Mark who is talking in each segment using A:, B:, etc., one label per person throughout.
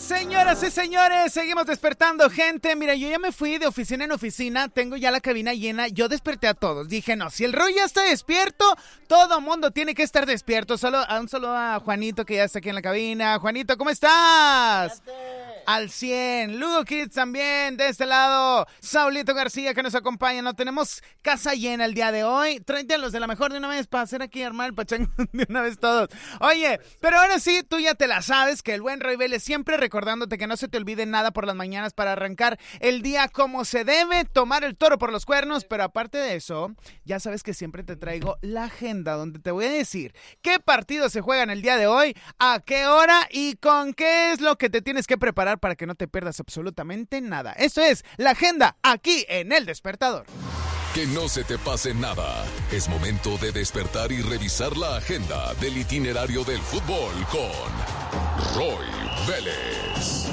A: Señoras y señores, seguimos despertando gente. Mira, yo ya me fui de oficina en oficina, tengo ya la cabina llena. Yo desperté a todos, dije no, si el Roy ya está despierto, todo mundo tiene que estar despierto. Un saludo a Juanito que ya está aquí en la cabina. Juanito, ¿cómo estás? Al 100. Lugo Kids también, de este lado. Saulito García que nos acompaña. No tenemos casa llena el día de hoy. Tráete a los de la mejor de una vez para hacer aquí armar el pachango de una vez todos. Oye, pero ahora sí, tú ya te la sabes, que el buen Roy Vélez siempre recordándote que no se te olvide nada por las mañanas para arrancar el día como se debe, tomar el toro por los cuernos. Pero aparte de eso, ya sabes que siempre te traigo la agenda donde te voy a decir qué partidos se juegan el día de hoy, a qué hora y con qué es lo que te tienes que preparar para que no te pierdas absolutamente nada. Esto es la agenda aquí en El Despertador.
B: Que no se te pase nada. Es momento de despertar y revisar la agenda del itinerario del fútbol con Roy Vélez.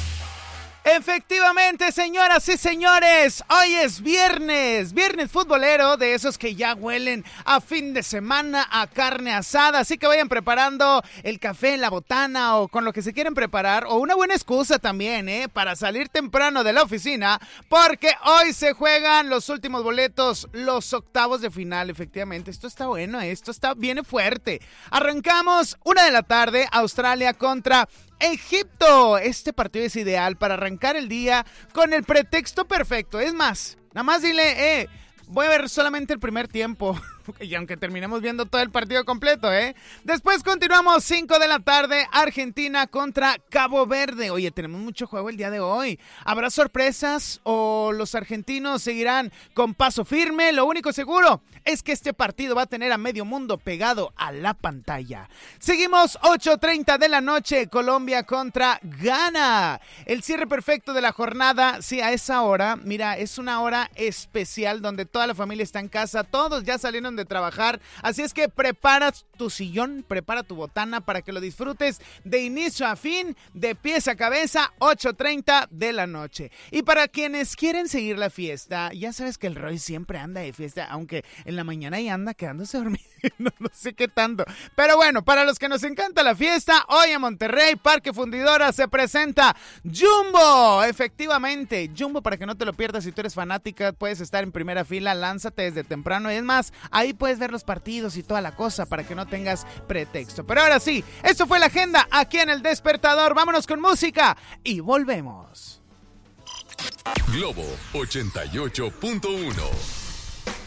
A: Efectivamente, señoras y señores, hoy es viernes futbolero, de esos que ya huelen a fin de semana, a carne asada, así que vayan preparando el café, la botana o con lo que se quieren preparar, o una buena excusa también, para salir temprano de la oficina, porque hoy se juegan los últimos boletos, los octavos de final. Efectivamente, esto está bueno, viene fuerte. Arrancamos 1:00 p.m, Australia contra Egipto. Este partido es ideal para arrancar el día con el pretexto perfecto. Es más, nada más dile, voy a ver solamente el primer tiempo. Y aunque terminemos viendo todo el partido completo, Después continuamos 5:00 p.m, Argentina contra Cabo Verde. Oye, tenemos mucho juego el día de hoy. ¿Habrá sorpresas o los argentinos seguirán con paso firme? Lo único seguro es que este partido va a tener a medio mundo pegado a la pantalla. Seguimos 8:30 p.m, Colombia contra Ghana. El cierre perfecto de la jornada, sí, a esa hora, mira, es una hora especial donde toda la familia está en casa, todos ya salieron de trabajar, así es que prepara tu sillón, prepara tu botana para que lo disfrutes de inicio a fin, de pies a cabeza. 8:30 p.m. Y para quienes quieren seguir la fiesta, ya sabes que el Roy siempre anda de fiesta, aunque en la mañana ya anda quedándose dormido, no sé qué tanto, pero bueno, para los que nos encanta la fiesta, hoy en Monterrey, Parque Fundidora, se presenta Jumbo. Efectivamente, Jumbo, para que no te lo pierdas. Si tú eres fanática, puedes estar en primera fila, lánzate desde temprano, y es más, ahí puedes ver los partidos y toda la cosa para que no tengas pretexto. Pero ahora sí, esto fue la agenda aquí en El Despertador. Vámonos con música y volvemos.
B: Globo 88.1